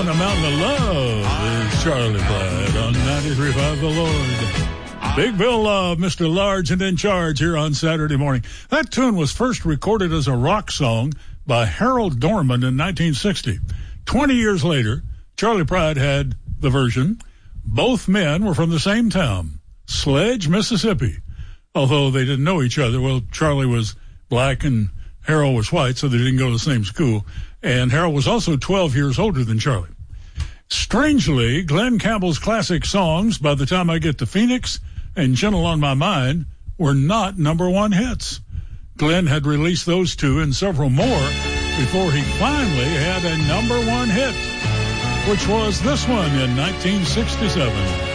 on a Mountain of Love is Charlie Pride on 93.5 The Lord. Big Bill Love, Mr. Large and in Charge here on Saturday morning. That tune was first recorded as a rock song by Harold Dorman in 1960. 20 years later, Charlie Pride had the version. Both men were from the same town, Sledge, Mississippi. Although they didn't know each other. Well, Charlie was black and Harold was white, so they didn't go to the same school. And Harold was also 12 years older than Charlie. Strangely, Glenn Campbell's classic songs, By the Time I Get to Phoenix and Gentle on My Mind, were not number one hits. Glenn had released those two and several more before he finally had a number one hit, which was this one in 1967.